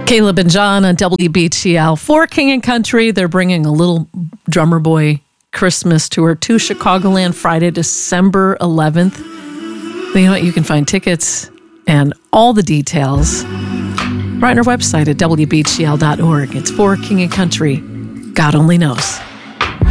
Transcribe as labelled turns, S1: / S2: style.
S1: Caleb and John on WBTL for King and Country. They're bringing a Little Drummer Boy Christmas tour to Chicagoland Friday, December 11th. You know what? You can find tickets and all the details right on our website at WBTL.org. It's for King and Country. God only knows.